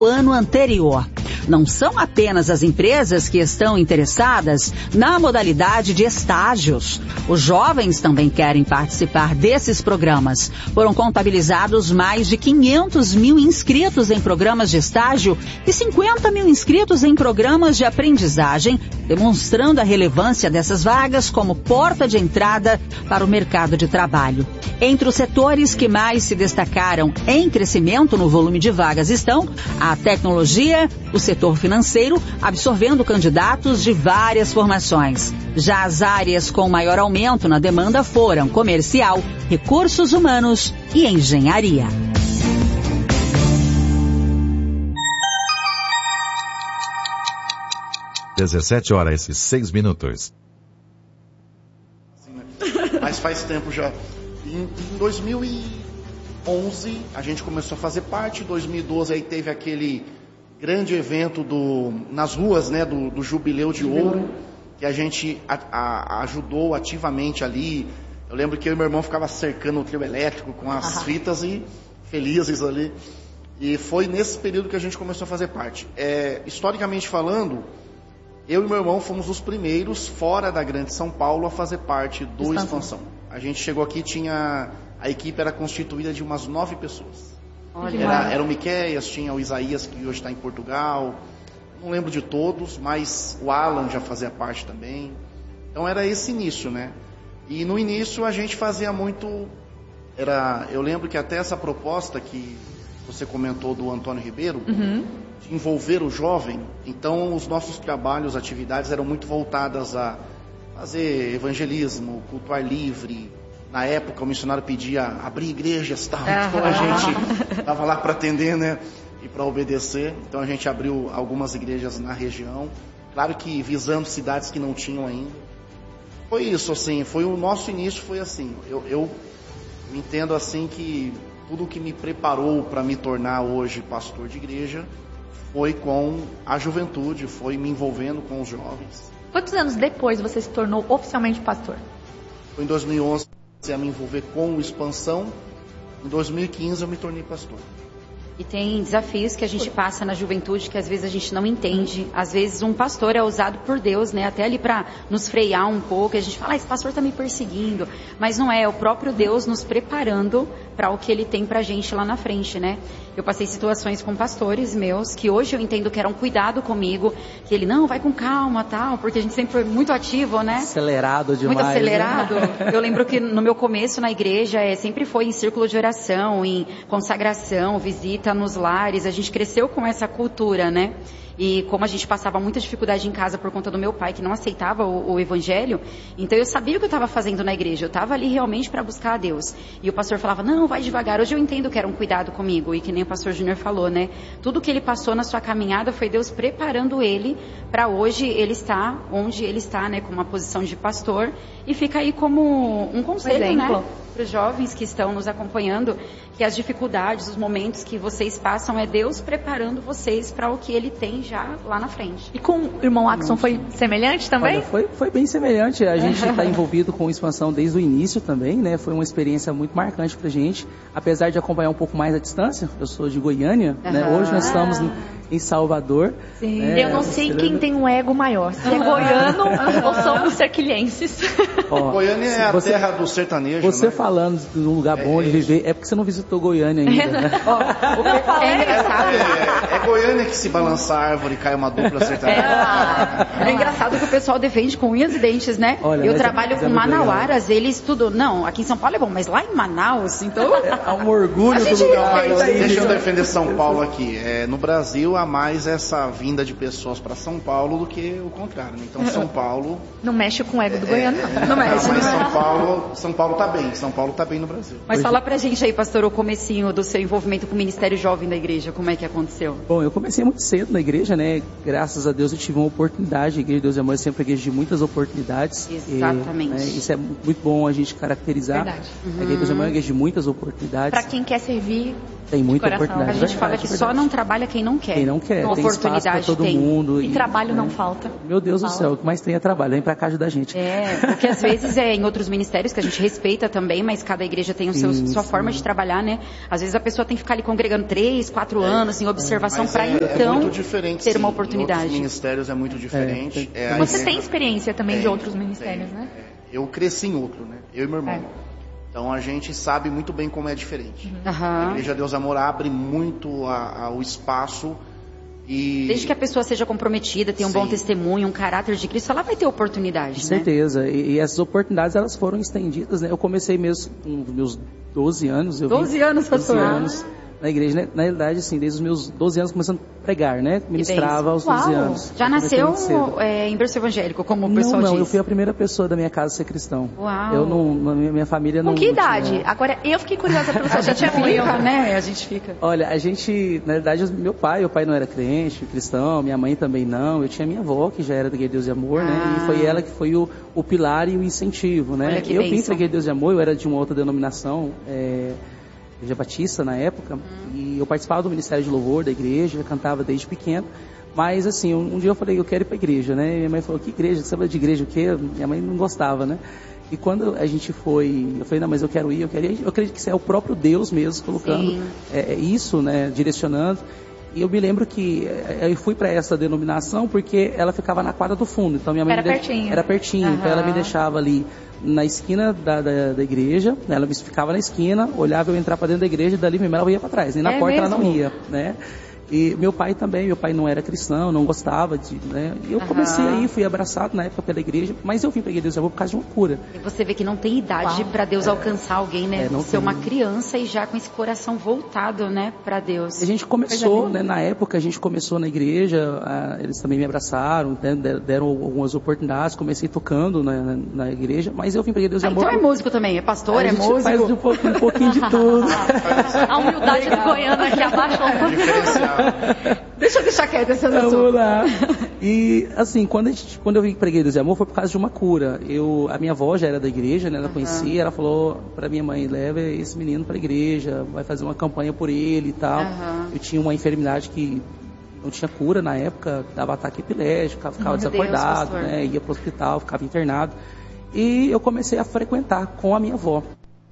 ano anterior. Não são apenas as empresas que estão interessadas na modalidade de estágios. Os jovens também querem participar desses programas. Foram contabilizados mais de 500 mil inscritos em programas de estágio e 50 mil inscritos em programas de aprendizagem, demonstrando a relevância dessas vagas como porta de entrada para o mercado de trabalho. Entre os setores que mais se destacaram em crescimento no volume de vagas estão a tecnologia, o setor financeiro, absorvendo candidatos de várias formações. Já as áreas com maior aumento na demanda foram comercial, recursos humanos e engenharia. (17h06). Mas faz tempo já. Em 2011 a gente começou a fazer parte. Em 2012 aí teve aquele grande evento nas ruas, né, do Jubileu de Ouro, que a gente ajudou ativamente ali. Eu lembro que eu e meu irmão ficava cercando o trio elétrico com as fitas e felizes ali. E foi nesse período que a gente começou a fazer parte. Historicamente falando, eu e meu irmão fomos os primeiros fora da Grande São Paulo a fazer parte do Expansão. A gente chegou aqui, a equipe era constituída de umas 9 pessoas. Era o Miqueias, tinha o Isaías, que hoje está em Portugal. Não lembro de todos, mas o Alan já fazia parte também. Então era esse início, né? E no início a gente fazia muito... Eu lembro que até essa proposta que você comentou do Antônio Ribeiro, de envolver o jovem, então os nossos trabalhos, atividades eram muito voltadas a fazer evangelismo, culto ar livre. Na época o missionário pedia abrir igrejas, tal. Então a gente estava lá para atender, né, e para obedecer. Então a gente abriu algumas igrejas na região, claro que visando cidades que não tinham ainda. Foi isso, assim, o nosso início foi assim. Eu entendo assim que tudo que me preparou para me tornar hoje pastor de igreja foi com a juventude, foi me envolvendo com os jovens. Quantos anos depois você se tornou oficialmente pastor? Foi em 2011 a me envolver com o Expansão. Em 2015 eu me tornei pastor. E tem desafios que a gente passa na juventude que às vezes a gente não entende. Às vezes um pastor é usado por Deus, né? Até ali para nos frear um pouco. A gente fala, esse pastor está me perseguindo. Mas não é o próprio Deus nos preparando para o que Ele tem para a gente lá na frente, né? Eu passei situações com pastores meus que hoje eu entendo que eram cuidado comigo. Que ele, não, vai com calma, tal. Porque a gente sempre foi muito ativo, né? Acelerado demais. Muito acelerado. Né? Eu lembro que no meu começo na igreja sempre foi em círculo de oração, em consagração, visita nos lares. A gente cresceu com essa cultura, né? E como a gente passava muita dificuldade em casa por conta do meu pai, que não aceitava o evangelho, então eu sabia o que eu estava fazendo na igreja. Eu estava ali realmente para buscar a Deus. E o pastor falava, não, vai devagar. Hoje eu entendo que era um cuidado comigo. E que nem o pastor Júnior falou, né? Tudo que ele passou na sua caminhada foi Deus preparando ele para hoje ele estar onde ele está, né? Com uma posição de pastor. E fica aí como um conselho, né? Para os jovens que estão nos acompanhando, que as dificuldades, os momentos que vocês passam é Deus preparando vocês para o que Ele tem já lá na frente. E com o irmão Axon foi semelhante também? Olha, foi bem semelhante. A gente está envolvido com Expansão desde o início também, né? Foi uma experiência muito marcante para a gente, apesar de acompanhar um pouco mais a distância. Eu sou de Goiânia, né? Hoje nós estamos em Salvador. Sim. Né? Eu não sei quem tem um ego maior, se é goiano ou somos serquilhenses. Goiânia é a terra do sertanejo, você, né? Falando de um lugar bom de viver, é porque você não visitou Goiânia ainda, né? É Goiânia que se balança a árvore e cai uma dupla sertaneja. É engraçado que o pessoal defende com unhas e dentes, né? Olha, eu trabalho com manauaras, eles tudo... Não, aqui em São Paulo é bom, mas lá em Manaus, então... É um orgulho do lugar. Deixa eu defender São Paulo aqui. No Brasil há mais essa vinda de pessoas para São Paulo do que o contrário. Então São Paulo... Não mexe com o ego do goiano, não mexe. Mas São Paulo tá bem. São Paulo tá bem no Brasil. Mas fala pra gente aí, pastor, o comecinho do seu envolvimento com o Ministério Jovem da igreja, como é que aconteceu? Bom, eu comecei muito cedo na igreja, né? Graças a Deus eu tive uma oportunidade. A Igreja de Deus e Amor é sempre uma igreja de muitas oportunidades. Exatamente. Né? Isso é muito bom a gente caracterizar. Verdade. A Igreja de Deus e Amor é uma igreja de muitas oportunidades. Para quem quer servir, tem muita oportunidade. A gente fala que só não trabalha quem não quer. não quer. Tem espaço para todo mundo. E trabalho não falta. Meu Deus do céu, o que mais tem é trabalho. Vem para cá ajudar a gente. Porque às vezes em outros ministérios que a gente respeita também, mas cada igreja tem sua forma de trabalhar, né? Às vezes a pessoa tem que ficar ali congregando 3, 4 anos em observação para então ter uma oportunidade. Em outros ministérios é muito diferente. Você tem experiência também de outros ministérios, né? Eu cresci em outro, né? Eu e meu irmão. Então a gente sabe muito bem como é diferente. A Igreja Deus Amor abre muito o espaço e... Desde que a pessoa seja comprometida, tenha um bom testemunho, um caráter de Cristo, ela vai ter oportunidade, Com certeza. E essas oportunidades, elas foram estendidas, né? Eu comecei mesmo com meus 12 anos. 12 anos, pastor? 12 anos na igreja, né? Na realidade, assim, desde os meus 12 anos começando a pregar, né? Ministrava aos 12 anos. Já nasceu em berço evangélico, como o pessoal diz? Não, eu fui a primeira pessoa da minha casa a ser cristão. Uau! Eu não, minha família não... Com que idade? Agora, eu fiquei curiosa pelo seu testemunho. Né? A gente fica... Olha, a gente, na verdade, meu pai não era crente, cristão, minha mãe também não. Eu tinha minha avó, que já era da Igreja Deus e Amor, né? E foi ela que foi o pilar e o incentivo, né? Eu vim para a Igreja Deus e Amor, eu era de uma outra denominação, Igreja Batista na época, e eu participava do Ministério de Louvor da igreja, eu cantava desde pequeno, mas assim, um dia eu falei, eu quero ir para a igreja, né? E minha mãe falou, que igreja? Você vai de igreja o quê? Minha mãe não gostava, né? E quando a gente foi, eu falei, não, mas eu quero ir, eu acredito que isso é o próprio Deus mesmo colocando isso, né? Direcionando. E eu me lembro que eu fui para essa denominação porque ela ficava na quadra do fundo, então minha mãe era pertinho, então ela me deixava ali na esquina da igreja, né? Ela ficava na esquina, olhava eu entrar para dentro da igreja, e dali mesmo ela ia para trás, nem na porta mesmo? Ela não ia, né? E meu pai não era cristão, não gostava né? E eu comecei aí, fui abraçado na época pela igreja, mas eu vim para a Igreja Deus por causa de uma cura. E você vê que não tem idade para Deus alcançar alguém, né? Ser uma criança e já com esse coração voltado, né, para Deus. A gente começou, né, na época a gente começou na igreja, eles também me abraçaram, né, deram algumas oportunidades, comecei tocando na igreja, mas eu vim para a Igreja Deus Amor. Então é músico também, é pastor, é músico? Faz um pouquinho de tudo. A humildade do goiano aqui abaixou um pouquinho. Deixa eu deixar quieto esse assunto. Vamos lá. E assim, quando eu vim para a Igreja Deus e Amor, foi por causa de uma cura. A minha avó já era da igreja, né? Ela conhecia, ela falou para minha mãe, leva esse menino para a igreja, vai fazer uma campanha por ele e tal. Eu tinha uma enfermidade que não tinha cura na época, dava ataque epilético, ficava desacordado, né? Ia para o hospital, ficava internado. E eu comecei a frequentar com a minha avó.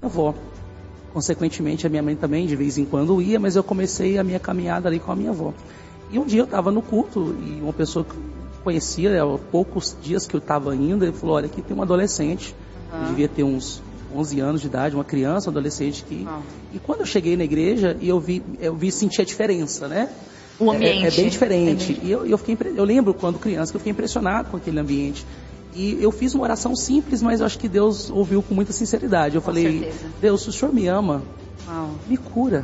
Consequentemente, a minha mãe também, de vez em quando, ia, mas eu comecei a minha caminhada ali com a minha avó. E um dia eu estava no culto e uma pessoa que conhecia, há poucos dias que eu estava indo, ele falou, olha, aqui tem um adolescente, que devia ter uns 11 anos de idade, uma criança, um adolescente que... E quando eu cheguei na igreja, eu senti a diferença, né? O ambiente. É bem diferente. E eu lembro, quando criança, que eu fiquei impressionado com aquele ambiente. E eu fiz uma oração simples, mas eu acho que Deus ouviu com muita sinceridade. Eu falei, Deus, se o Senhor me ama, me cura.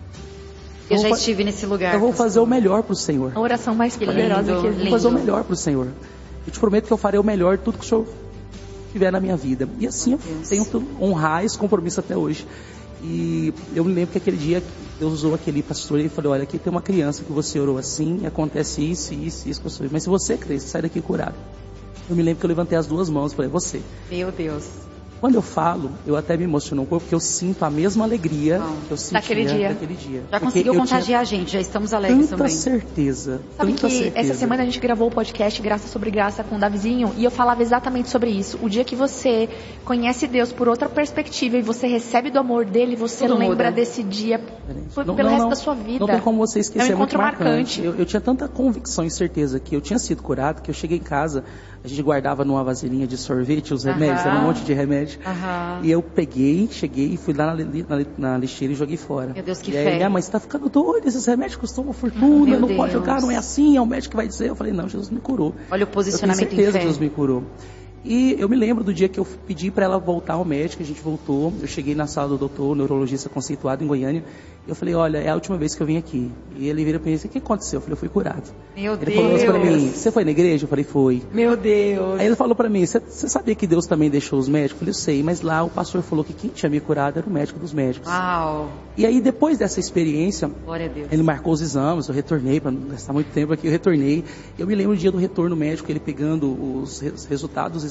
Eu já estive nesse lugar. Eu vou fazer o melhor para o Senhor. A oração mais poderosa que existe. Vou fazer o melhor para o Senhor. Eu te prometo que eu farei o melhor de tudo que o Senhor tiver na minha vida. E assim eu tenho que honrar esse compromisso até hoje. E eu me lembro que aquele dia Deus usou aquele pastor e falou, olha, aqui tem uma criança que você orou assim, acontece isso, pastor. Mas se você crer, você sai daqui curado. Eu me lembro que eu levantei as duas mãos e falei, você. Meu Deus. Quando eu falo, eu até me emociono um pouco, porque eu sinto a mesma alegria que eu sentia daquele dia. Já conseguiu contagiar a gente, já estamos alegres também. Certeza. Sabe que essa semana a gente gravou o podcast Graça sobre Graça com o Davizinho e eu falava exatamente sobre isso. O dia que você conhece Deus por outra perspectiva e você recebe do amor dele, você lembra desse dia pelo resto da sua vida. Não tem como você esquecer, é um encontro marcante. Eu tinha tanta convicção e certeza que eu tinha sido curado, que eu cheguei em casa, a gente guardava numa vasilhinha de sorvete os remédios, era um monte de remédio. E eu cheguei e fui lá na lixeira e joguei fora. Meu Deus, que fé. E aí minha mãe, você tá ficando doido, esses remédios custam uma fortuna, não pode jogar, não é assim, é o médico que vai dizer. Eu falei, não, Jesus me curou. Olha o posicionamento em fé. Eu tenho certeza que Jesus me curou. E eu me lembro do dia que eu pedi para ela voltar ao médico, a gente voltou, eu cheguei na sala do doutor, neurologista conceituado em Goiânia, e eu falei, olha, é a última vez que eu vim aqui. E ele vira para mim e disse, o que aconteceu? Eu falei, eu fui curado. Meu Deus. Ele falou assim para mim, você foi na igreja? Eu falei, foi. Meu Deus. Aí ele falou para mim, você sabia que Deus também deixou os médicos? Eu falei, eu sei, mas lá o pastor falou que quem tinha me curado era o médico dos médicos. Uau. E aí depois dessa experiência, glória a Deus, ele marcou os exames, eu retornei, para não gastar muito tempo aqui, eu retornei. Eu me lembro do dia do retorno médico, ele pegando os resultados dos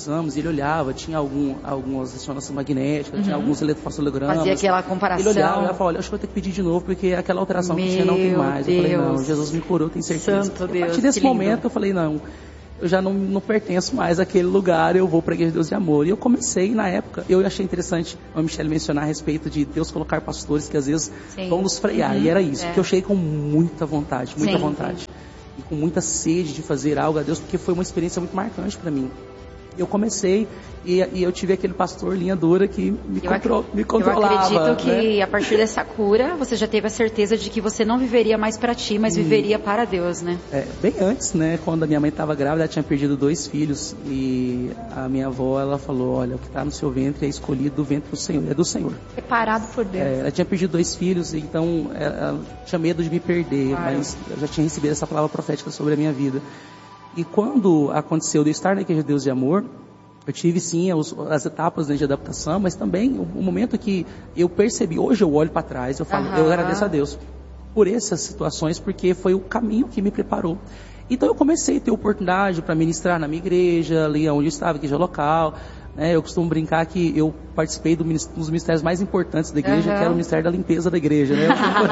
exames, ele olhava, tinha algumas ressonâncias magnéticas, tinha alguns eletrofosfotogramas. Fazia aquela comparação. Ele olhava e falava, olha, acho que vou ter que pedir de novo, porque aquela alteração que tinha não tem mais. Eu falei, não, Jesus me curou, tenho certeza. Santo Deus, a partir desse momento, eu falei, não, eu já não pertenço mais àquele lugar, eu vou para a Igreja de Deus de Amor. E eu comecei, na época, eu achei interessante a Michelle mencionar a respeito de Deus colocar pastores que às vezes vão nos frear. E era isso, que eu cheguei com muita vontade. E com muita sede de fazer algo a Deus, porque foi uma experiência muito marcante para mim. Eu comecei e eu tive aquele pastor linha dura que me controlava. Eu acredito que a partir dessa cura, você já teve a certeza de que você não viveria mais para ti, mas viveria para Deus, né? Bem antes, né? Quando a minha mãe estava grávida, ela tinha perdido 2 filhos. E a minha avó, ela falou, olha, o que está no seu ventre é escolhido do ventre do Senhor, é do Senhor. Preparado por Deus. Ela tinha perdido 2 filhos, então ela tinha medo de me perder, mas eu já tinha recebido essa palavra profética sobre a minha vida. E quando aconteceu de eu estar na Igreja de Deus de Amor, eu tive sim as etapas de adaptação, mas também o momento que eu percebi, hoje eu olho para trás, eu falo, eu agradeço a Deus por essas situações, porque foi o caminho que me preparou. Então eu comecei a ter oportunidade para ministrar na minha igreja, ali onde eu estava, igreja local. Eu costumo brincar que eu participei dos ministérios mais importantes da igreja, que era o Ministério da Limpeza da igreja, né?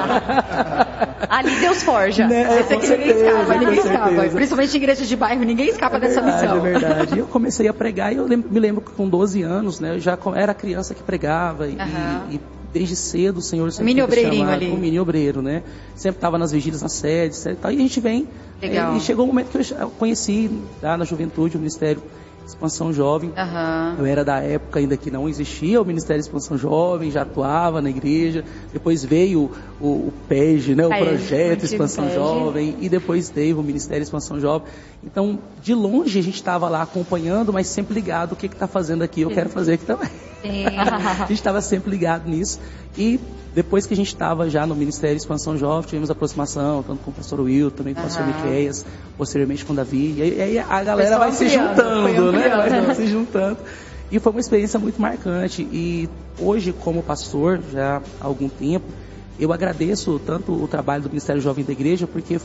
Ali Deus forja. Esse aqui ninguém escapa. Principalmente em igreja de bairro, ninguém escapa dessa missão. É verdade. Eu comecei a pregar e eu me lembro que com 12 anos, né, eu já era criança que pregava e desde cedo o Senhor sempre mini obreirinho chamado, ali. um mini obreiro, né? Sempre estava nas vigílias, nas sedes, e tal. E a gente vem. Legal. E chegou um momento que eu conheci lá na juventude o Ministério Expansão Jovem. Eu era da época ainda que não existia o Ministério Expansão Jovem, já atuava na igreja. Depois veio o PEG, né, o Projeto Expansão Jovem, e depois teve o Ministério Expansão Jovem. Então, de longe a gente estava lá acompanhando, mas sempre ligado, o que está fazendo aqui, eu quero fazer aqui também. A gente estava sempre ligado nisso. E depois que a gente estava já no Ministério Expansão Jovem, tivemos aproximação, tanto com o pastor Will, também com o pastor Miqueias, posteriormente com o Davi. E aí a galera vai se juntando, né? Vai se juntando. E foi uma experiência muito marcante. E hoje, como pastor, já há algum tempo, eu agradeço tanto o trabalho do Ministério Jovem da Igreja, porque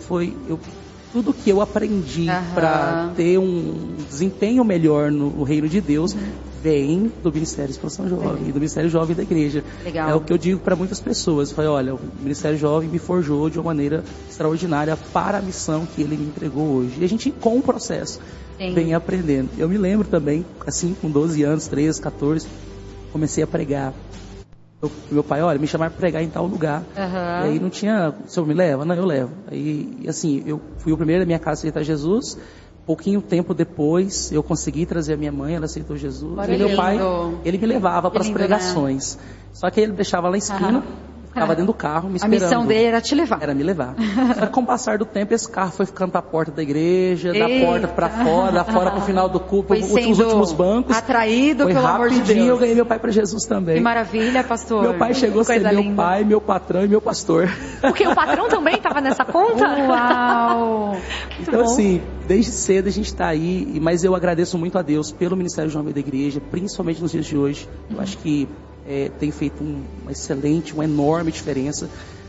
tudo que eu aprendi para ter um desempenho melhor no reino de Deus vem do Ministério Expansão Jovem e do Ministério Jovem da Igreja. Legal. É o que eu digo para muitas pessoas. Eu falei, olha, o Ministério Jovem me forjou de uma maneira extraordinária para a missão que ele me entregou hoje. E a gente, com o processo, vem aprendendo. Eu me lembro também, assim, com 12 anos, 13, 14, comecei a pregar. Meu pai, olha, me chamaram para pregar em tal lugar. E aí não tinha, o senhor me leva? Não, eu levo. Aí, assim, eu fui o primeiro da minha casa a aceitar Jesus. Pouquinho tempo depois, eu consegui trazer a minha mãe, ela aceitou Jesus. E meu pai, ele me levava para as pregações. Né? Só que ele deixava lá na esquina, ficava dentro do carro, me esperando. A missão dele era te levar. Era me levar. Só que com o passar do tempo, esse carro foi ficando para a porta da igreja, da porta para fora, da fora para o final do culto, os últimos bancos. Atraído foi pelo amor de Deus. Eu ganhei meu pai para Jesus também. Que maravilha, pastor. Meu pai chegou a ser meu pai, meu patrão e meu pastor. Porque o patrão também estava nessa conta? Uau! Então, assim, desde cedo a gente está aí, mas eu agradeço muito a Deus pelo Ministério Jovem da Igreja, principalmente nos dias de hoje. Eu acho que tem feito uma excelente, uma enorme diferença.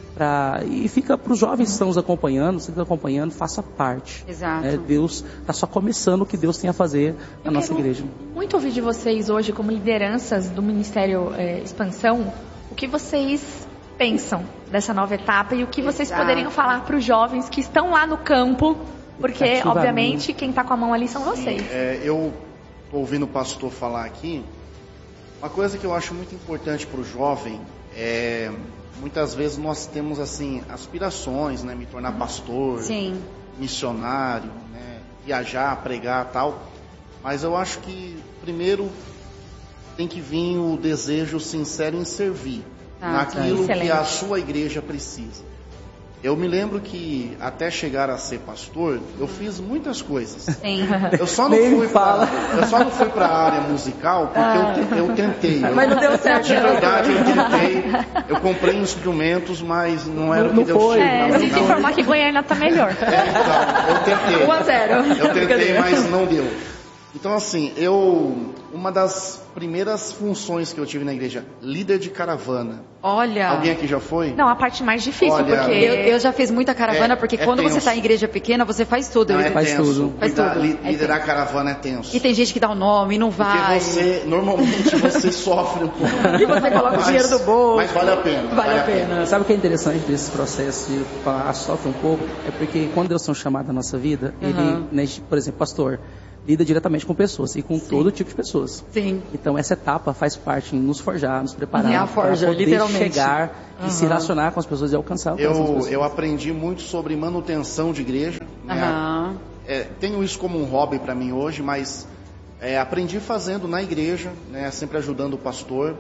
E fica para os jovens que estão nos acompanhando, faça parte. Exato. Deus está só começando o que Deus tem a fazer na nossa igreja. Muito ouvir de vocês hoje, como lideranças do Ministério Expansão, o que vocês pensam dessa nova etapa e o que vocês poderiam falar para os jovens que estão lá no campo, porque, obviamente, quem está com a mão ali são vocês. Eu estou ouvindo o pastor falar aqui. Uma coisa que eu acho muito importante para o jovem é, muitas vezes nós temos assim aspirações, né, me tornar pastor, missionário, né, viajar, pregar, tal. Mas eu acho que primeiro tem que vir o desejo sincero em servir naquilo que a sua igreja precisa. Eu me lembro que até chegar a ser pastor, eu fiz muitas coisas. Eu só não fui para a área musical porque eu tentei. Mas não deu certo. De verdade, eu tentei. Eu comprei instrumentos, mas não era o que deu certo. Eu tenho que informar que Goiânia está melhor. Então, eu tentei. 1-0. Eu tentei, mas não deu. Então, assim, eu Uma das primeiras funções que eu tive na igreja, líder de caravana. Olha. Alguém aqui já foi? Não, a parte mais difícil, Olha, porque... Eu já fiz muita caravana, porque quando você está em igreja pequena, você faz tudo. Não, faz tenso. tudo. Faz tudo. Liderar a caravana é tenso. E tem gente que dá o nome e não vai. Porque normalmente você sofre um pouco. E você coloca o dinheiro do bolso. Mas vale a pena. Vale a pena. Sabe o que é interessante desse processo de falar, sofre um pouco? É porque quando Deus tem um chamado na nossa vida, ele, né, por exemplo, pastor, lida diretamente com pessoas e com todo tipo de pessoas. Sim. Então essa etapa faz parte em nos forjar, nos preparar É a forja, para poder literalmente. chegar e se relacionar com as pessoas e alcançar as pessoas. Eu aprendi muito sobre manutenção de igreja. Né? Tenho isso como um hobby para mim hoje, mas aprendi fazendo na igreja, né? Sempre ajudando o pastor.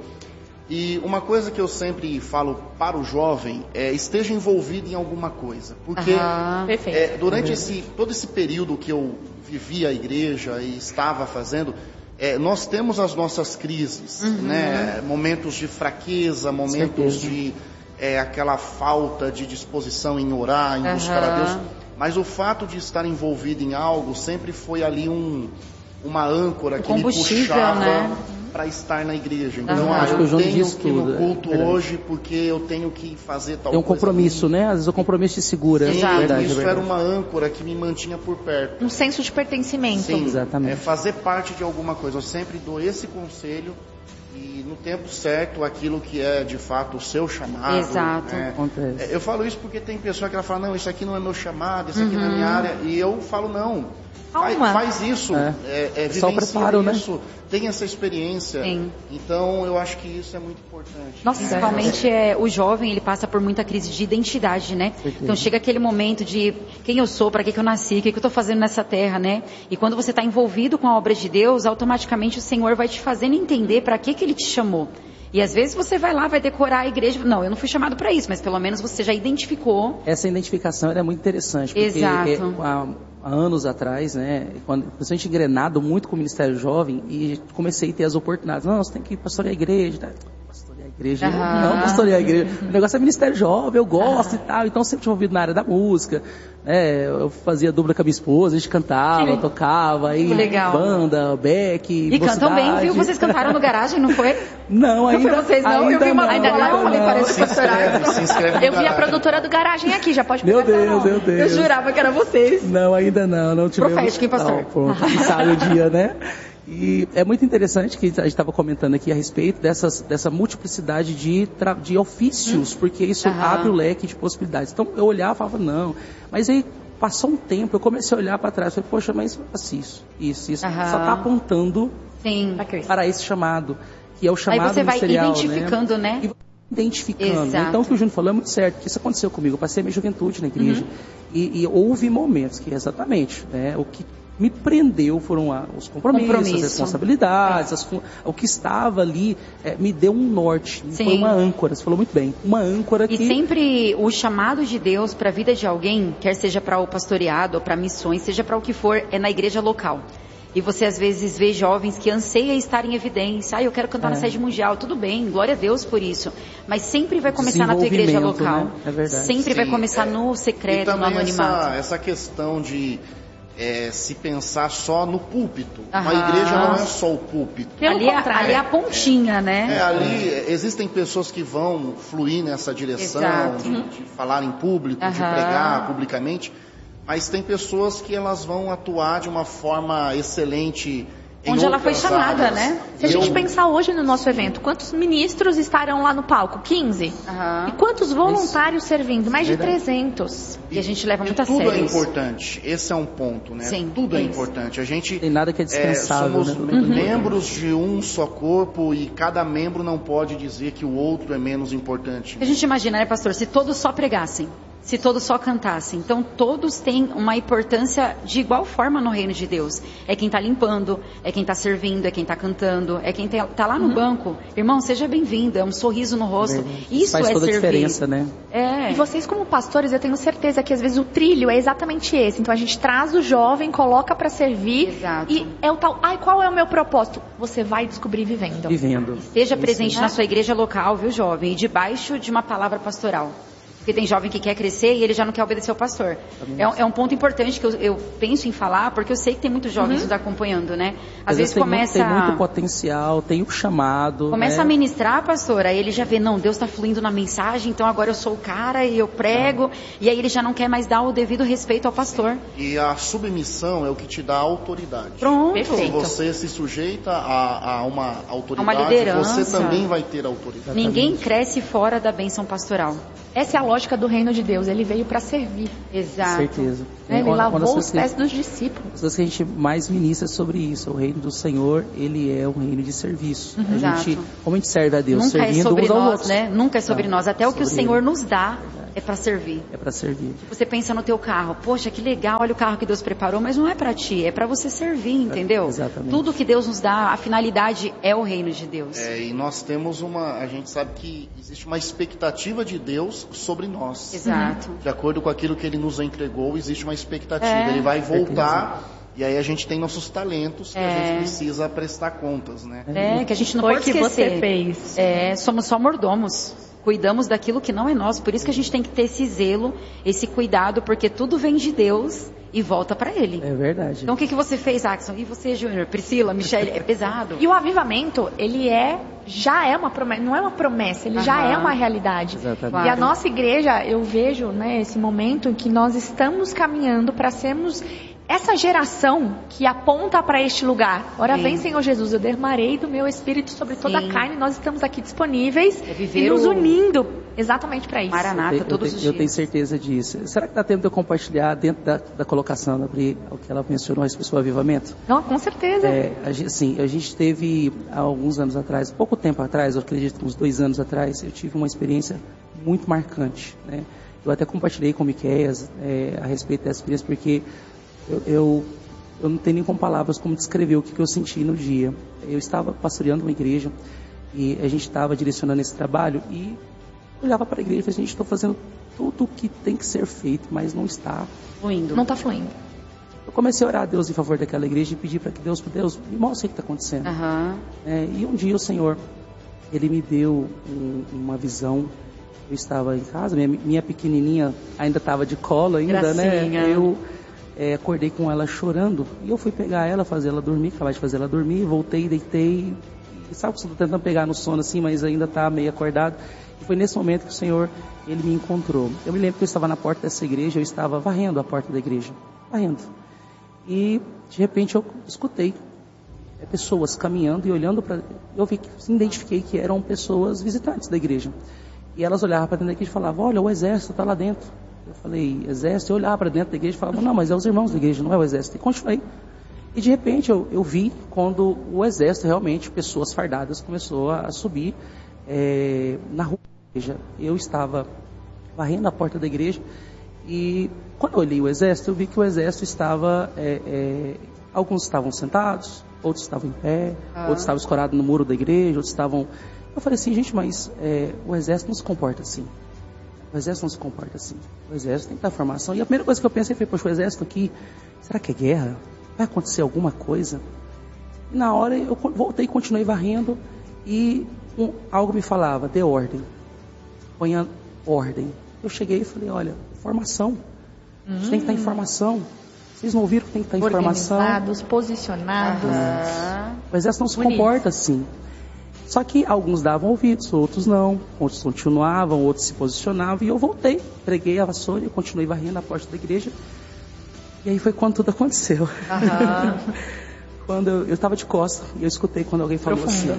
E uma coisa que eu sempre falo para o jovem é esteja envolvido em alguma coisa. Porque durante todo esse período que eu vivi a igreja e estava fazendo, nós temos as nossas crises, né? Momentos de fraqueza, momentos de aquela falta de disposição em orar, em buscar a Deus. Mas o fato de estar envolvido em algo sempre foi ali uma âncora que me puxava, né, para estar na igreja. Então, eu tenho que ir no culto hoje porque eu tenho que fazer tal coisa. É um compromisso, né? Às vezes o compromisso te segura. Sim, isso era uma âncora que me mantinha por perto. Um senso de pertencimento. Sim, exatamente. Fazer parte de alguma coisa. Eu sempre dou esse conselho e no tempo certo aquilo que é de fato o seu chamado. Exato. Eu falo isso porque tem pessoa que ela fala, não, isso aqui não é meu chamado, isso aqui não é minha área. E eu falo, não. Faz isso, só preparo, isso, né? Tem essa experiência. Sim. Então eu acho que isso é muito importante. Nossa, principalmente o jovem, ele passa por muita crise de identidade, né? Então chega aquele momento de quem eu sou, para que eu nasci, o que eu estou fazendo nessa terra, né? E quando você está envolvido com a obra de Deus, automaticamente o Senhor vai te fazendo entender para que Ele te chamou. E às vezes você vai lá, vai decorar a igreja, não, eu não fui chamado para isso, mas pelo menos você já identificou. Essa identificação é muito interessante, porque há anos atrás, né, quando a gente engrenado muito com o Ministério Jovem e comecei a ter as oportunidades, não, você tem que pastorear a igreja, tá? Pastorear a igreja, não pastorear a igreja, o negócio é Ministério Jovem, eu gosto e tal, então sempre tinha ouvido na área da música, eu fazia dupla com a minha esposa, a gente cantava, tocava, aí banda, back, e cantam bem, viu? Vocês cantaram no garagem, não foi? Não, ainda não. Foi vocês, não? Eu vi uma ainda não, eu falei, parece pastorar. Eu vi a produtora do garagem aqui, já pode Meu Deus. Eu jurava que era vocês. Não, ainda não tivemos. Profético, hein, pastor? Pronto, ensaio o dia, né? E é muito interessante que a gente estava comentando aqui a respeito dessa multiplicidade de ofícios, porque isso abre o leque de possibilidades. Então eu olhava e falava, não, mas aí passou um tempo, eu comecei a olhar para trás, falei, poxa, mas isso só está apontando para esse chamado, que é o chamado ministerial. Aí você vai identificando, né? Identificando. Exato. Então o que o Júnior falou é muito certo, que isso aconteceu comigo, eu passei a minha juventude na igreja, e houve momentos que exatamente, né, o que me prendeu foram os compromissos, as responsabilidades, o que estava ali me deu um norte, foi uma âncora, você falou muito bem, uma âncora que... E sempre o chamado de Deus para a vida de alguém, quer seja para o pastoreado ou para missões, seja para o que for, é na igreja local. E você às vezes vê jovens que anseiam estar em evidência. Eu quero cantar na sede mundial. Tudo bem, glória a Deus por isso. Mas sempre vai começar na tua igreja local. Né? É verdade. Sempre vai começar no secreto, no anonimato. Essa questão de se pensar só no púlpito. A igreja não é só o púlpito. Ali é a pontinha, né? Ali existem pessoas que vão fluir nessa direção de falar em público, de pregar publicamente. Mas tem pessoas que elas vão atuar de uma forma excelente onde ela foi chamada, né? Se a gente pensar hoje no nosso evento, quantos ministros estarão lá no palco? 15? E quantos voluntários servindo? Mais de 300. E a gente leva muito a sério. Tudo é importante. Esse é um ponto, né? Sim, tudo é importante. A gente tem nada que é dispensável. Somos membros de um só corpo e cada membro não pode dizer que o outro é menos importante. A gente imagina, né, pastor? Se todos só pregassem. Se todos só cantassem. Então todos têm uma importância de igual forma no reino de Deus. É quem está limpando, é quem está servindo, é quem está cantando, é quem está lá no banco. Irmão, seja bem-vindo, é um sorriso no rosto. Isso faz toda a diferença, né? E vocês como pastores, eu tenho certeza que às vezes o trilho é exatamente esse. Então a gente traz o jovem, coloca para servir. Exato. E é o tal, qual é o meu propósito? Você vai descobrir vivendo. Esteja presente na sua igreja local, viu, jovem? E debaixo de uma palavra pastoral. Porque tem jovem que quer crescer e ele já não quer obedecer ao pastor. É um ponto importante que eu penso em falar, porque eu sei que tem muitos jovens nos acompanhando, né? Às vezes tem começa... Tem muito potencial, tem o chamado. Começa a ministrar, pastor, aí ele já vê, não, Deus está fluindo na mensagem, então agora eu sou o cara e eu prego. E aí ele já não quer mais dar o devido respeito ao pastor. E a submissão é o que te dá autoridade. Pronto. Se você se sujeita a uma autoridade, uma liderança, você também vai ter autoridade. Ninguém cresce fora da bênção pastoral. Essa é a lógica do reino de Deus. Ele veio para servir. Exato. Com certeza. Ele lavou os pés dos discípulos. As coisas que a gente mais ministra sobre isso. O reino do Senhor, ele é um reino de serviço. Como a gente serve a Deus? Nunca servindo é sobre uns aos nós, outros. né? Nunca é sobre nós. Até o que o Senhor nos dá é para servir. É para servir. Você pensa no teu carro. Poxa, que legal, olha o carro que Deus preparou. Mas não é para ti, é para você servir, entendeu? Exatamente. Tudo que Deus nos dá, a finalidade é o reino de Deus. E nós temos a gente sabe que existe uma expectativa de Deus sobre nós. Exato. De acordo com aquilo que Ele nos entregou, existe uma expectativa. Ele vai voltar e aí a gente tem nossos talentos que a gente precisa prestar contas, né? Que a gente não pode esquecer. Foi que você fez. Somos só mordomos. Cuidamos daquilo que não é nosso. Por isso que a gente tem que ter esse zelo, esse cuidado, porque tudo vem de Deus e volta para Ele. É verdade. Então o que você fez, Axon? E você, Júnior? Priscila, Michele? É pesado. E o avivamento, ele já é uma promessa, não é uma promessa, ele já é uma realidade. Exatamente. Claro. E a nossa igreja, eu vejo, né, esse momento em que nós estamos caminhando para sermos essa geração que aponta para este lugar. Ora, vem, Senhor Jesus, eu derramarei do meu espírito sobre toda a carne. Nós estamos aqui disponíveis e nos unindo exatamente para isso. Maranata, todos os dias. Eu tenho certeza disso. Será que dá tempo de eu compartilhar dentro da colocação da Bri, o que ela mencionou a respeito do avivamento? Não, com certeza. A gente teve, há alguns anos atrás, pouco tempo atrás, eu acredito uns 2 anos atrás, eu tive uma experiência muito marcante, né? Eu até compartilhei com o Miqueias a respeito dessa experiência, porque eu não tenho nem com palavras como descrever o que eu senti no dia. Eu estava pastoreando uma igreja e a gente estava direcionando esse trabalho e olhava para a igreja e falei, gente, estou fazendo tudo o que tem que ser feito, mas não está fluindo. Não está fluindo. Eu comecei a orar a Deus em favor daquela igreja e pedir para que Deus me mostre o que está acontecendo. E um dia o Senhor, Ele me deu uma visão. Eu estava em casa, minha pequenininha ainda estava de colo ainda, Gracinha. né? Eu acordei com ela chorando e eu fui pegar ela, fazer ela dormir, acabar de fazer ela dormir, voltei, deitei, e sabe que você está tentando pegar no sono assim, mas ainda está meio acordado. E foi nesse momento que o Senhor, Ele me encontrou. Eu me lembro que eu estava na porta dessa igreja, eu estava varrendo a porta da igreja, varrendo. E de repente eu escutei pessoas caminhando e olhando para... Eu identifiquei que eram pessoas visitantes da igreja. E elas olhavam para dentro da igreja e falavam, olha, o exército está lá dentro. Eu falei, exército? Eu olhava para dentro da igreja e falava, não, mas é os irmãos da igreja, não é o exército. E continuei. E de repente eu vi quando o exército, realmente, pessoas fardadas, começou a subir na rua da igreja. Eu estava varrendo a porta da igreja e quando eu olhei o exército, eu vi que o exército estava... alguns estavam sentados, outros estavam em pé, outros estavam escorados no muro da igreja, outros estavam... Eu falei assim, gente, mas o exército não se comporta assim. O exército não se comporta assim. O exército tem que dar formação. E a primeira coisa que eu pensei foi, poxa, o exército aqui, será que é guerra? Vai acontecer alguma coisa? E na hora eu voltei e continuei varrendo e algo me falava, dê ordem. Ponha ordem. Eu cheguei e falei, olha, formação. Você tem que estar em formação. Vocês não ouviram que tem que estar em formação? Organizados, posicionados. O exército não se comporta assim. Só que alguns davam ouvidos, outros não. Outros continuavam, outros se posicionavam. E eu voltei, preguei a vassoura e eu continuei varrendo a porta da igreja. E aí foi quando tudo aconteceu. Quando eu estava de costas e eu escutei quando alguém falou assim,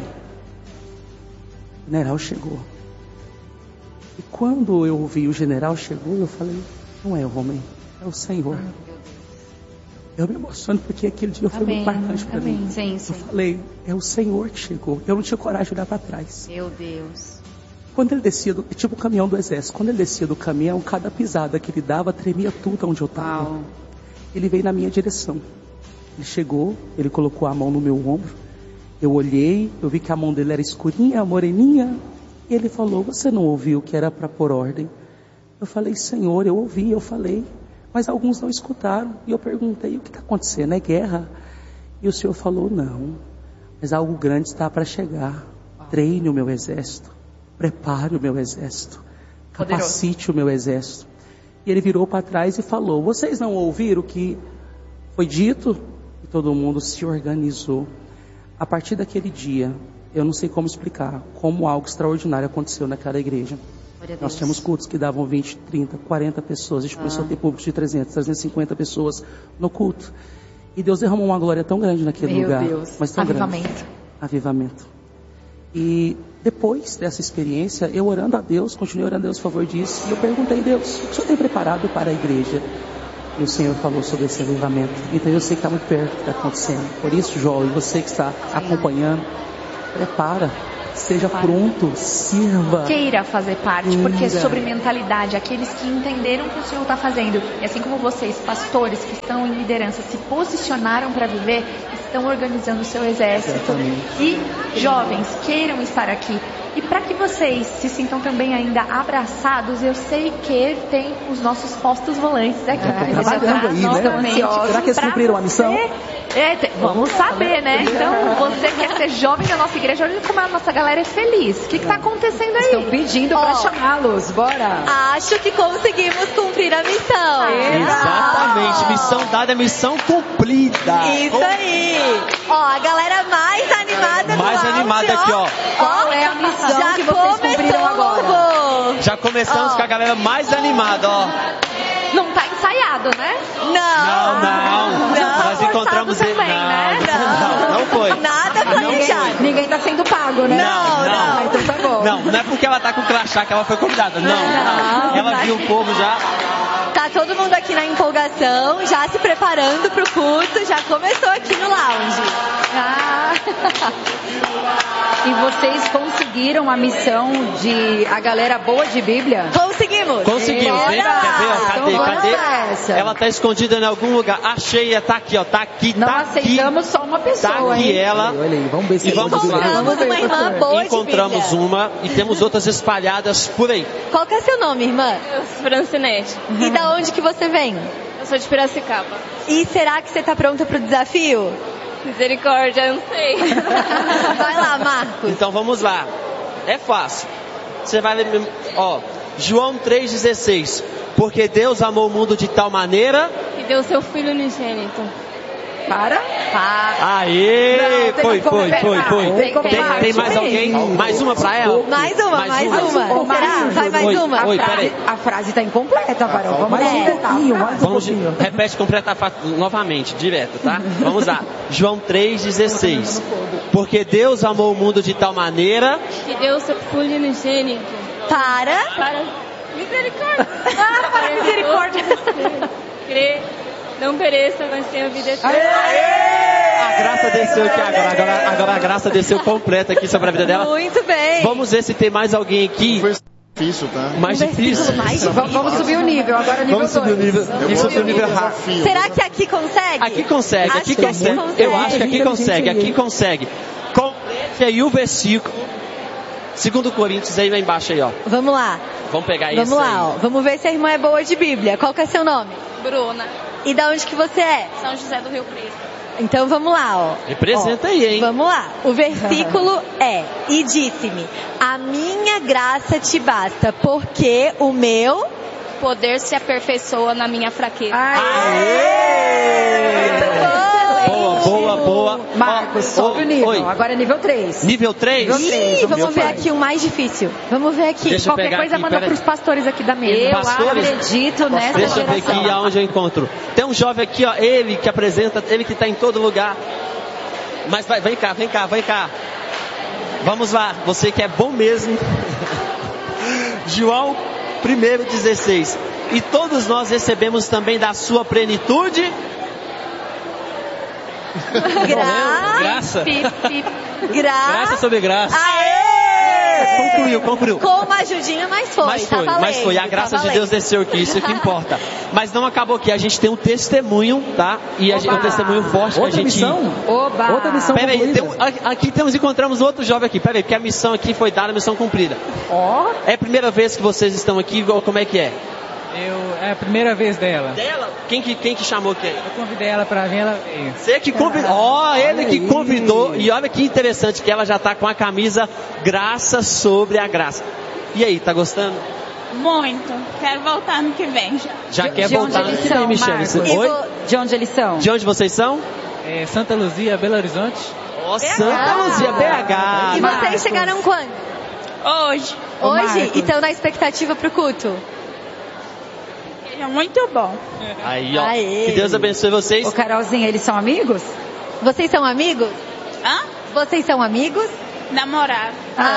o general chegou. E quando eu ouvi o general chegou, eu falei, não é o homem, é o Senhor. Eu me emociono porque aquele dia foi muito marcante para mim. Sim. Eu falei, é o Senhor que chegou. Eu não tinha coragem de olhar para trás. Meu Deus. Quando ele descia, tipo o caminhão do exército, quando ele descia do caminhão, cada pisada que ele dava tremia tudo onde eu estava. Ele veio na minha direção. Ele chegou, ele colocou a mão no meu ombro. Eu olhei, eu vi que a mão dele era escurinha, moreninha. E ele falou, você não ouviu que era para pôr ordem? Eu falei, Senhor, eu ouvi, eu falei. Mas alguns não escutaram. E eu perguntei, o que está acontecendo? É guerra? E o Senhor falou, não. Mas algo grande está para chegar. Treine o meu exército. Prepare o meu exército. capacite o meu exército. E ele virou para trás e falou: vocês não ouviram o que foi dito? E todo mundo se organizou. A partir daquele dia, eu não sei como explicar, como algo extraordinário aconteceu naquela igreja. Nós tínhamos cultos que davam 20, 30, 40 pessoas. A gente começou a ter públicos de 300, 350 pessoas no culto. E Deus derramou uma glória tão grande naquele lugar. Mas tão Avivamento. grande. Avivamento. E depois dessa experiência, eu orando a Deus, continuei orando a Deus a favor disso. E eu perguntei a Deus: o que o Senhor tem preparado para a igreja? E o Senhor falou sobre esse avivamento. Então eu sei que está muito perto do que está acontecendo. Por isso, jovem, você que está acompanhando, prepara. Seja pronto, sirva. Queira fazer parte, porque é sobre mentalidade. Aqueles que entenderam o que o Senhor está fazendo, e assim como vocês, pastores que estão em liderança, se posicionaram para viver, estão organizando o seu exército. Exatamente. E jovens, queiram estar aqui. E para que vocês se sintam também ainda abraçados, eu sei que tem os nossos postos volantes aqui. Trabalhando aí, né? Será que eles cumpriram a missão? Vamos saber, né? Então, você quer ser jovem da nossa igreja, olha como a nossa galera é feliz. O que está acontecendo aí? Estão pedindo para chamá-los, bora! Acho que conseguimos cumprir a missão. Exatamente, missão dada, missão cumprida. Isso aí. Ó, a galera mais animada do Mais áudio, animada aqui, ó. Qual é a missão já que vocês cumpriram agora? agora? Já começamos com a galera mais animada, ó. Não tá ensaiado, né? Não. Nós encontramos ele. Também, né? Não foi. Nada planejado. Ninguém tá sendo pago, né? Não. Então tá bom. Não é porque ela tá com crachá que ela foi convidada. Não. Ela viu o povo já. Tá todo mundo aqui na empolgação, já se preparando pro culto, já começou aqui no lounge. E vocês conseguiram a missão de a galera boa de Bíblia? Conseguimos. Conseguimos, hein? Quer ver, ó? Então Cadê? essa. Ela tá escondida em algum lugar. Achei, tá aqui, ó. Tá aqui, Não tá aqui. aceitamos só uma pessoa, Tá aqui hein? ela. Olha aí, vamos ver se E vamos lá. Encontramos uma irmã boa de Encontramos Bíblia. uma e temos outras espalhadas por aí. Qual que é seu nome, irmã? Eu sou Francinete. E da onde que você vem? Eu sou de Piracicaba. E será que você tá pronta pro desafio? Misericórdia, eu não sei. Vai lá, Marcos. Então vamos lá. É fácil. Você vai ler, ó, João 3,16. Porque Deus amou o mundo de tal maneira. E deu seu filho unigênito. Para. Aê! Não, Foi. Tem como Tem mais alguém? Mais uma pra ela? Mais uma. Será? Vai mais uma. Oi, peraí. A frase tá incompleta, Varão. Vamos Mais um pouquinho, mais um Vamos, pouquinho. repete, completa novamente, direto, tá? Vamos lá. João 3,16. Porque Deus amou o mundo de tal maneira. Que deu seu filho unigênito. Para. Misericórdia. Para misericórdia. Crê, não pereça, mas tenha vida eterna. A graça desceu aqui agora a graça desceu completa aqui sobre a vida dela. Muito bem. Vamos ver se tem mais alguém aqui. Difícil, tá? Mais difícil. Vamos subir o nível, agora nível 2. Vamos subir o nível. Vamos subir o nível rápido. Desafio. Será que aqui consegue? Aqui consegue, Acho aqui que consegue. consegue. Eu acho que aqui consegue. Complete aí o versículo. 2 Coríntios aí embaixo aí, ó. Vamos lá. Vamos pegar isso Vamos lá, aí. ó. Vamos ver se a irmã é boa de Bíblia. Qual que é seu nome? Bruna, E da onde que você é? São José do Rio Preto. Então vamos lá, ó. Representa aí, hein? Vamos lá. O versículo é: e disse-me, a minha graça te basta, porque o meu... Poder se aperfeiçoa na minha fraqueza. Boa. Marcos, sobe o nível. Oi. Agora é nível 3. Nível 3? Ih, vamos ver aqui o mais difícil. Vamos ver aqui. Deixa eu Qualquer pegar coisa aqui, manda peraí. pros pastores aqui da mesa. Eu Pastores? acredito nessa Deixa eu ver geração. aqui aonde eu encontro. Tem um jovem aqui, ó, ele que apresenta, ele que está em todo lugar. Mas vem cá. Vamos lá, você que é bom mesmo. João 1:16. E todos nós recebemos também da sua plenitude. Graça. Graça sobre graça. Aê! Concluiu. Com uma ajudinha, mas foi. Mas foi. A graça de Deus desceu aqui, isso que importa. Mas não acabou aqui, a gente tem um testemunho, tá? E um testemunho forte que a Outra gente... missão? Oba! Outra missão Peraí, concluída. encontramos outro jovem aqui. Peraí, porque a missão aqui foi dada, a missão cumprida. É a primeira vez que vocês estão aqui, ou como é que é? É a primeira vez dela. Dela? Quem que chamou quem? Eu convidei ela pra vir, ela veio. Você que convidou. Ele que convidou. E olha que interessante que ela já tá com a camisa Graça sobre a Graça. E aí, tá gostando? Muito. Quero voltar ano que vem. Já quer De voltar? onde eles são, Marcos? Oi? De onde eles são? De onde vocês são? Santa Luzia, Belo Horizonte. Ó, Santa Luzia, BH. E vocês chegaram quando? Hoje. Hoje? E estão na expectativa pro culto? É muito bom. Aí, ó. Aê. Que Deus abençoe vocês. Ô, Carolzinha, eles são amigos? Vocês são amigos? Hã? Vocês são amigos? Namorado.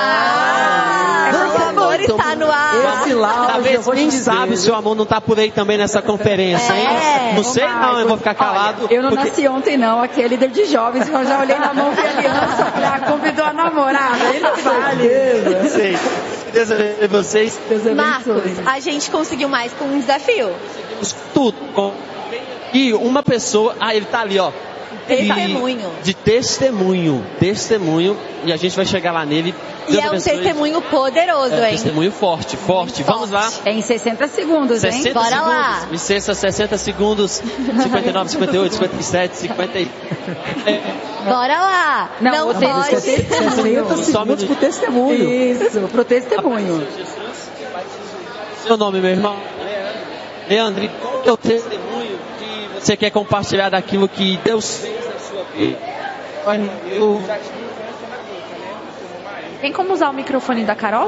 O amor está no ar. Esse lá, Talvez, quem sabe, o seu amor não tá por aí também nessa conferência, hein? Não sei não, eu vou ficar calado. Olha, eu não nasci ontem não, aqui é líder de jovens, eu já olhei na mão de aliança, já convidou a namorada, aí não vale. Sei. Deus abençoe vocês. Marcos, a gente conseguiu mais com um desafio. Tudo. E uma pessoa, ele tá ali, ó. Testemunho. De testemunho. E a gente vai chegar lá nele. E é um testemunho poderoso, hein? Testemunho forte. Vamos lá. É em 60 segundos, hein? 60 Bora segundos. lá. Licença, 60 segundos. 59, 58, 57, 50. Bora lá. Não pode. 60 segundos pro testemunho. Isso, pro testemunho. Seu nome, meu irmão? Leandro, qual é o testemunho que você quer compartilhar daquilo que Deus fez na sua vida? Tem como usar o microfone da Carol?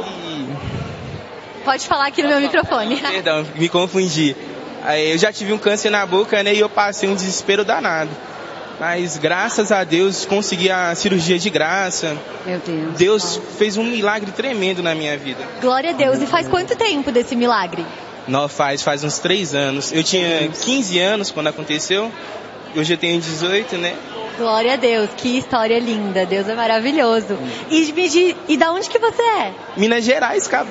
Pode falar aqui no meu microfone. Perdão, me confundi. Eu já tive um câncer na boca, né? E eu passei um desespero danado. Mas graças a Deus consegui a cirurgia de graça. Meu Deus. Deus fez um milagre tremendo na minha vida. Glória a Deus. E faz quanto tempo desse milagre? Não, faz uns 3 anos. Eu tinha 15 anos quando aconteceu. Hoje eu tenho 18, né? Glória a Deus, que história linda. Deus é maravilhoso. E da onde que você é? Minas Gerais, cara.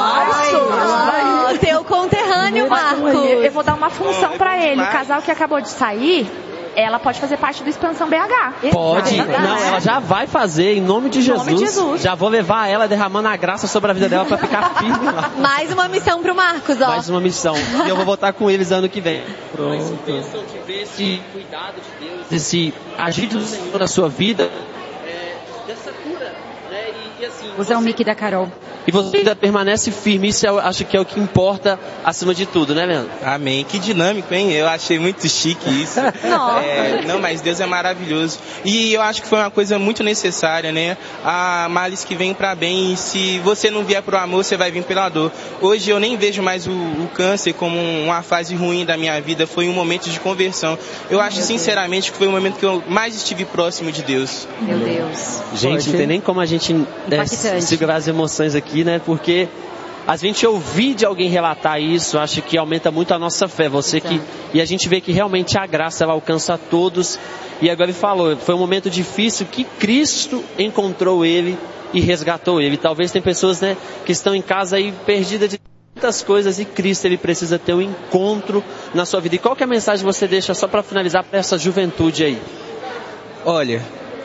Uau! Teu conterrâneo, Marcos. Eu vou dar uma função pra ele. O casal que acabou de sair, ela pode fazer parte do Expansão BH. Pode. Não, ela já vai fazer, em nome de Jesus. Já vou levar ela derramando a graça sobre a vida dela pra ficar firme lá. Mais uma missão pro Marcos, ó. Mais uma missão. E eu vou voltar com eles ano que vem. Pronto. Bênção de ver esse cuidado de Deus, esse agir do Senhor na sua vida, dessa cura, né? E assim, Usar o mic da Carol. E você ainda permanece firme, isso eu acho que é o que importa acima de tudo, né, Leandro? Amém. Que dinâmico, hein? Eu achei muito chique isso. Não, mas Deus é maravilhoso. E eu acho que foi uma coisa muito necessária, né? Há males que vêm para bem, e se você não vier pro amor, você vai vir pela dor. Hoje eu nem vejo mais o câncer como uma fase ruim da minha vida, foi um momento de conversão. Eu acho sinceramente que foi o momento que eu mais estive próximo de Deus. Meu Deus. Gente, não tem nem como a gente segurar as emoções aqui, né? Porque a gente ouvir de alguém relatar isso, acho que aumenta muito a nossa fé. E a gente vê que realmente a graça ela alcança a todos. E agora ele falou, foi um momento difícil que Cristo encontrou ele e resgatou ele. Talvez tem pessoas, né, que estão em casa aí perdidas de muitas coisas e Cristo ele precisa ter um encontro na sua vida. E qual que é a mensagem que você deixa só para finalizar para essa juventude aí? Olha,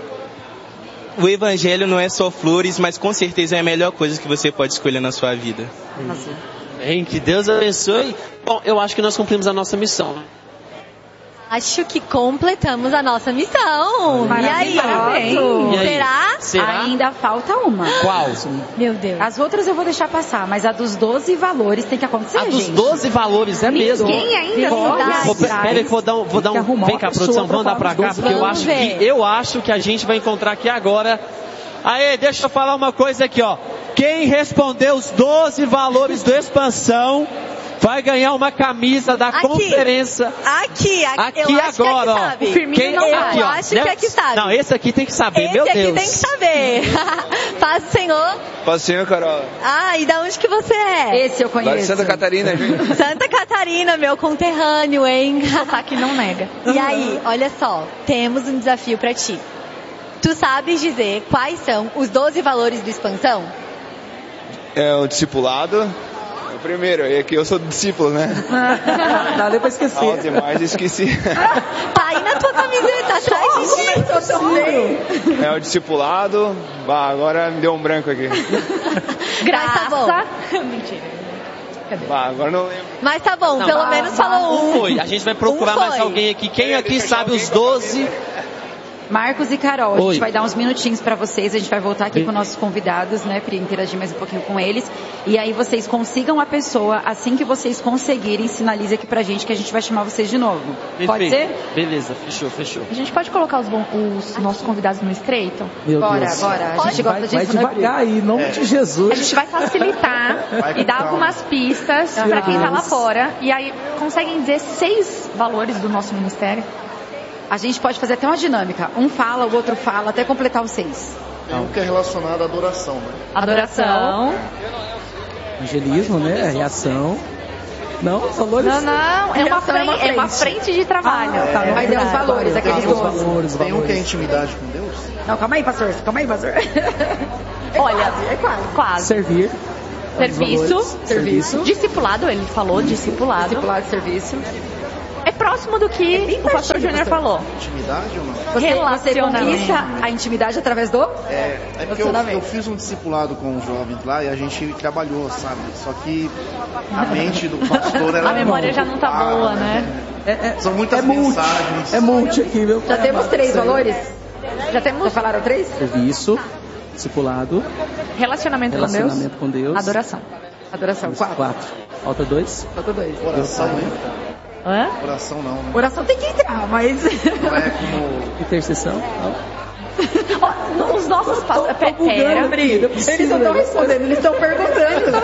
o evangelho não é só flores, mas com certeza é a melhor coisa que você pode escolher na sua vida. Bem, que Deus abençoe. Bom, eu acho que nós cumprimos a nossa missão. Acho que completamos a nossa missão. E aí? Será? Ainda falta uma. Qual? Meu Deus. As outras eu vou deixar passar, mas a dos 12 valores tem que acontecer, A gente. dos 12 valores, é mesmo. Ninguém ainda Pera que vou dar um vem cá, produção, vamos dar pra cá, porque eu acho que a gente vai encontrar aqui agora. Aí, deixa eu falar uma coisa aqui, ó. Quem responder os 12 valores do Expansão vai ganhar uma camisa da conferência. Aqui eu acho agora, que ó. Sabe. O Firmino não sabe. Eu acho que é que sabe. Não, esse aqui tem que saber, meu Deus. Esse aqui tem que saber. Paz do Senhor. Paz do Senhor, Carol. E da onde que você é? Esse eu conheço. Lá de Santa Catarina, gente. Santa Catarina, meu conterrâneo, hein? Aqui não nega. E aí, olha só, temos um desafio pra ti. Tu sabes dizer quais são os 12 valores do Expansão? É o discipulado. O primeiro, e aqui eu sou discípulo, né? Dá nem pra esquecer. Os demais esqueci. Tá aí na tua camiseta, atrás de ti. É o discipulado. Agora me deu um branco aqui. Graça. Tá bom. Mentira. Cadê? Agora não lembro. Mas tá bom, pelo menos falou um. Foi. A gente vai procurar mais alguém aqui. Quem aqui sabe os 12 Marcos e Carol, a gente Oi. vai dar uns minutinhos para vocês, a gente vai voltar aqui com nossos convidados, né, para interagir mais um pouquinho com eles, e aí vocês consigam a pessoa, assim que vocês conseguirem, sinalize aqui pra gente que a gente vai chamar vocês de novo. Perfeito. Pode ser? Beleza, fechou. A gente pode colocar os nossos convidados no estreito? Meu Bora, Deus. bora. A gente gosta disso, Vai devagar aí, em nome de Jesus. A gente vai facilitar e dar algumas pistas para quem tá lá fora. E aí, conseguem dizer 6 valores do nosso ministério? A gente pode fazer até uma dinâmica. Um fala, o outro fala, até completar os 6. Tem um que é relacionado à adoração, né? Adoração. Evangelismo, né? Reação. Não, valores. Não. É uma frente de trabalho. Mas é os valores, aqueles valores. Tem um que é intimidade com Deus. Não, calma aí, pastor. Olha, quase. Servir. Serviço. Discipulado, ele falou, discipulado. Discipulado, serviço. É próximo do que o pastor Júnior falou. Intimidade ou não? Você conquista a intimidade através do? É porque eu fiz um discipulado com os jovens lá e a gente trabalhou, sabe? Só que a mente do pastor era... A memória já não tá boa, né? São muitas mensagens. É multi aqui, meu. Já temos 3 valores? Já falaram 3? Serviço, discipulado, Relacionamento com Deus. Adoração. 4. Falta 2. Oração, hein? Hã? Oração não, né? Oração tem que entrar, mas... Não é como... Intercessão. Os nossos pastores... Eles não estão respondendo, eles estão perguntando.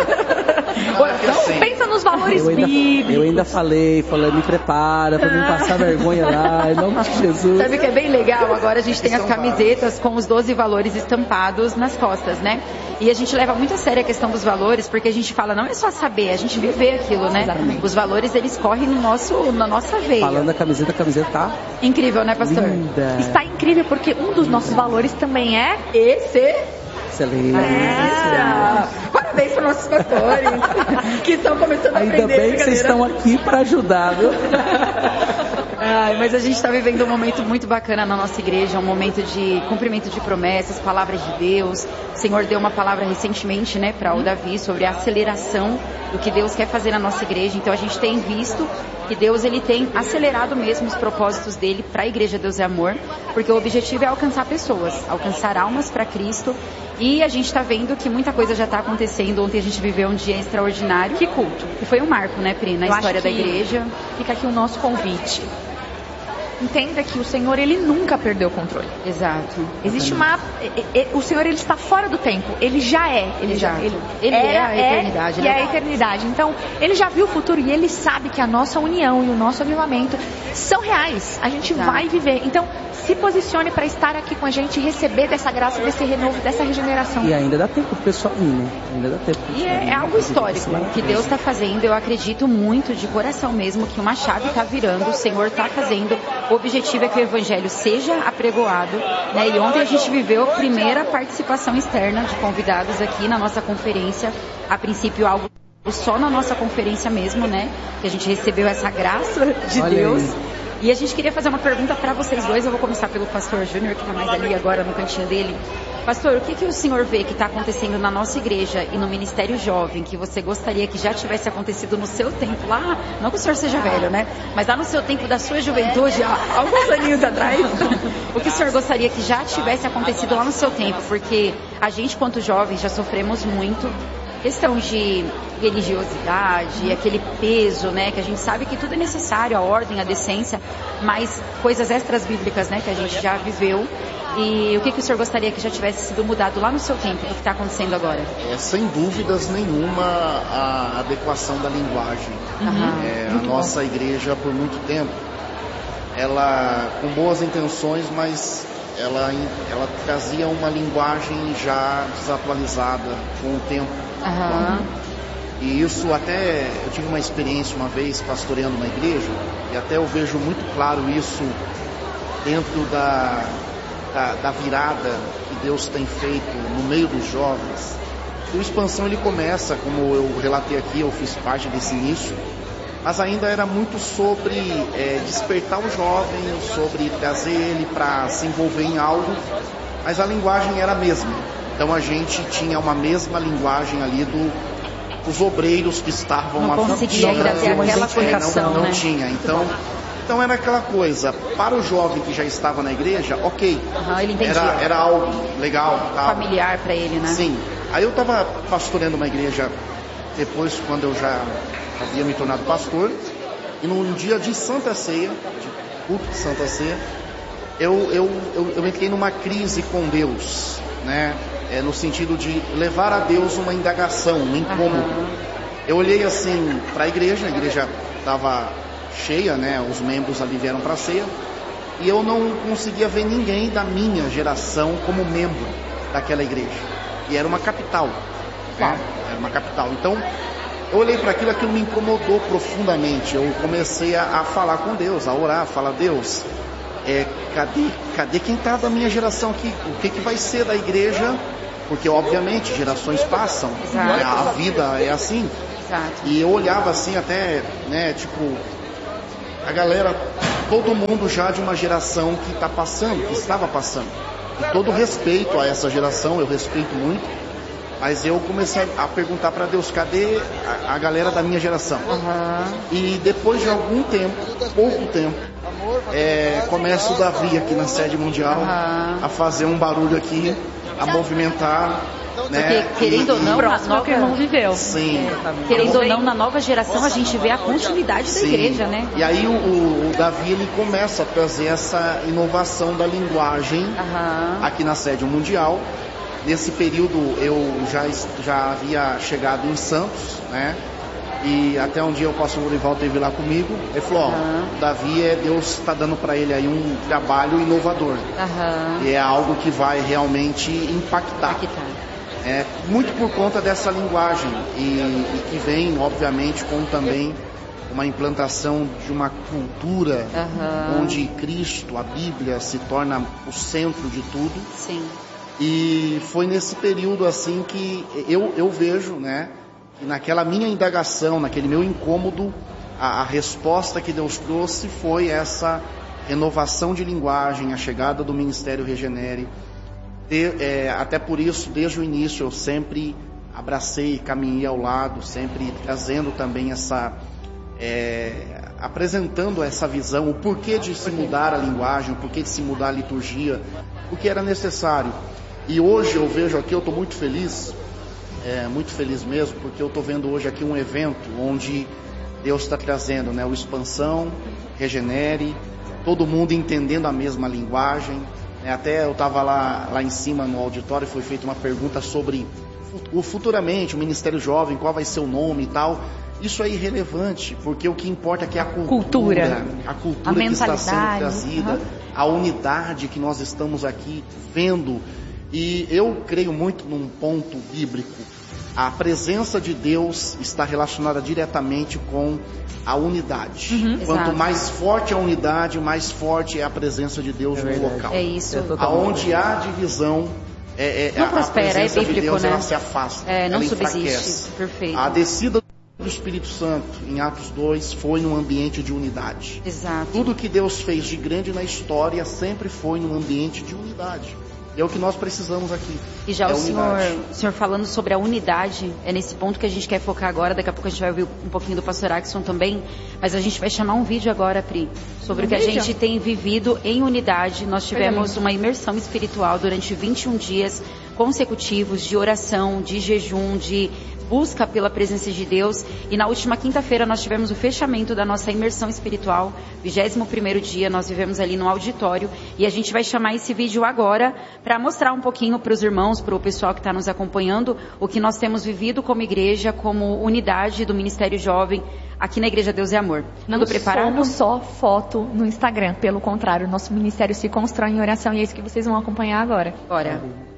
Assim, Pensa nos valores bíblicos. Eu ainda falei, me prepara pra não passar vergonha lá, em nome de Jesus. Sabe o que é bem legal? Agora a gente tem as camisetas com os 12 valores estampados nas costas, né? E a gente leva muito a sério a questão dos valores, porque a gente fala, não é só saber, a gente viver aquilo, né? Exatamente. Os valores, eles correm na nossa veia. Falando da camiseta, a camiseta tá incrível, né, pastor? linda. Está incrível porque um dos nossos valores também é Excelente. Parabéns para nossos pastores que estão começando a aprender. Ainda bem que vocês estão aqui para ajudar, viu? Mas a gente está vivendo um momento muito bacana na nossa igreja, um momento de cumprimento de promessas, palavras de Deus. O Senhor deu uma palavra recentemente, né, para o Davi sobre a aceleração do que Deus quer fazer na nossa igreja. Então a gente tem visto que Deus ele tem acelerado mesmo os propósitos dele para a igreja Deus é Amor, porque o objetivo é alcançar pessoas, alcançar almas para Cristo. E a gente está vendo que muita coisa já está acontecendo. Ontem a gente viveu um dia extraordinário. Que culto. E foi um marco, né, Pri, na história da igreja. Fica aqui o nosso convite. Entenda que o Senhor, ele nunca perdeu o controle. Exato. Existe o Senhor, ele está fora do tempo. Ele já é. Ele é a eternidade. E é a eternidade. Então, ele já viu o futuro e ele sabe que a nossa união e o nosso avivamento são reais. A gente vai viver. Então, se posicione para estar aqui com a gente e receber dessa graça, desse renovo, dessa regeneração. E ainda dá tempo pro pessoal ir, né? Ainda dá tempo. E é algo histórico que Deus está fazendo. Eu acredito muito de coração mesmo que uma chave está virando, o Senhor está fazendo. O objetivo é que o evangelho seja apregoado, né? E ontem a gente viveu a primeira participação externa de convidados aqui na nossa conferência. A princípio algo só na nossa conferência mesmo, né? Que a gente recebeu essa graça de Deus. E a gente queria fazer uma pergunta para vocês dois. Eu vou começar pelo pastor Júnior, que está mais ali agora no cantinho dele. Pastor, o que o senhor vê que está acontecendo na nossa igreja e no Ministério Jovem, que você gostaria que já tivesse acontecido no seu tempo lá? Não que o senhor seja velho, né? Mas lá no seu tempo da sua juventude, há alguns aninhos atrás. O que o senhor gostaria que já tivesse acontecido lá no seu tempo? Porque a gente, quanto jovens, já sofremos muito. Questão de religiosidade, aquele peso, né? Que a gente sabe que tudo é necessário, a ordem, a decência, mas coisas extras bíblicas, né? Que a gente já viveu. E o que o senhor gostaria que já tivesse sido mudado lá no seu tempo, do que está acontecendo agora? Sem dúvidas nenhuma, a adequação da linguagem. A nossa igreja, por muito tempo, ela, com boas intenções, mas ela trazia uma linguagem já desatualizada com o tempo. E isso até, eu tive uma experiência uma vez pastoreando uma igreja, e até eu vejo muito claro isso dentro da virada que Deus tem feito no meio dos jovens. O Expansão ele começa, como eu relatei aqui, eu fiz parte desse início, mas ainda era muito sobre despertar o jovem, sobre trazer ele para se envolver em algo, mas a linguagem era a mesma. Então a gente tinha uma mesma linguagem ali dos obreiros que estavam não conseguia trazer aquela conexão, não né? tinha. Então Então era aquela coisa, para o jovem que já estava na igreja, ok, ele entendia. Era algo legal. Tal. Familiar para ele, né? Sim. Aí eu estava pastoreando uma igreja depois, quando eu já havia me tornado pastor, e num dia de Santa Ceia, de culto de Santa Ceia, eu entrei numa crise com Deus, né? No sentido de levar a Deus uma indagação, um incômodo. Eu olhei assim para a igreja estava cheia, né? Os membros ali vieram para a ceia, e eu não conseguia ver ninguém da minha geração como membro daquela igreja. E era uma capital, né? Era uma capital. Então, eu olhei para aquilo me incomodou profundamente. Eu comecei a falar com Deus, a orar, a falar, Deus, cadê quem está da minha geração aqui? O que vai ser da igreja? Porque, obviamente, gerações passam, né? A vida é assim. Exato. E eu olhava assim até, né, tipo, a galera, todo mundo já de uma geração que está passando, que estava passando. E todo respeito a essa geração, eu respeito muito, mas eu comecei a perguntar para Deus, cadê a galera da minha geração? E depois de algum tempo, pouco tempo, começa o Davi aqui na sede mundial a fazer um barulho aqui, a movimentar. Né? Porque, querendo ou não, próximo que o irmão viveu. Sim. Querendo ou não, na nova geração a gente vê a continuidade da igreja, né? E aí o Davi, ele começa a trazer essa inovação da linguagem aqui na sede mundial. Nesse período eu já havia chegado em Santos, né? E até um dia o pastor Lorival esteve lá comigo. Ele falou, Davi, Deus está dando para ele aí um trabalho inovador. E é algo que vai realmente impactar. Muito por conta dessa linguagem e que vem, obviamente, com também uma implantação de uma cultura onde Cristo, a Bíblia, se torna o centro de tudo. Sim. E foi nesse período assim que eu vejo, né, que naquela minha indagação, naquele meu incômodo, a resposta que Deus trouxe foi essa renovação de linguagem, a chegada do Ministério Regenere. Até por isso, desde o início, eu sempre abracei e caminhei ao lado, sempre trazendo também apresentando essa visão, o porquê de se mudar a linguagem, o porquê de se mudar a liturgia, porque era necessário. E hoje eu vejo aqui, eu estou muito feliz mesmo, porque eu estou vendo hoje aqui um evento onde Deus está trazendo, né, o Expansão, Regenere, todo mundo entendendo a mesma linguagem. Até eu estava lá em cima no auditório e foi feita uma pergunta sobre futuramente o Ministério Jovem, qual vai ser o nome e tal. Isso é irrelevante, porque o que importa é que a cultura que está sendo trazida, a unidade que nós estamos aqui vendo. E eu creio muito num ponto bíblico. A presença de Deus está relacionada diretamente com a unidade. Quanto mais forte a unidade, mais forte é a presença de Deus no local. É isso. Aonde há divisão, não prospera, a presença bíblico, de Deus, né? ela se afasta. Não ela subsiste. Enfraquece. Perfeito. A descida do Espírito Santo em Atos 2 foi num ambiente de unidade. Exato. Tudo que Deus fez de grande na história sempre foi num ambiente de unidade. É o que nós precisamos aqui. E já o senhor falando sobre a unidade, é nesse ponto que a gente quer focar agora. Daqui a pouco a gente vai ouvir um pouquinho do pastor Axson também. Mas a gente vai chamar um vídeo agora, Pri, sobre o que a gente tem vivido em unidade. Nós tivemos uma imersão espiritual durante 21 dias consecutivos de oração, de jejum, de busca pela presença de Deus. E na última quinta-feira nós tivemos o fechamento da nossa imersão espiritual, 21º dia, nós vivemos ali no auditório, e a gente vai chamar esse vídeo agora para mostrar um pouquinho para os irmãos, para o pessoal que está nos acompanhando, o que nós temos vivido como igreja, como unidade do Ministério Jovem, aqui na Igreja Deus é Amor. Não somos só foto no Instagram, pelo contrário, nosso ministério se constrói em oração, e é isso que vocês vão acompanhar agora. Bora.